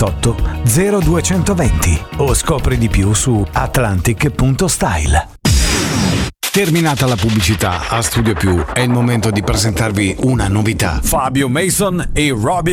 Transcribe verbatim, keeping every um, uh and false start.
ottantotto zero due venti o scopri di più su atlantic punto style. Terminata la pubblicità, a Studio Più è il momento di presentarvi una novità. Fabio Mason e Robbie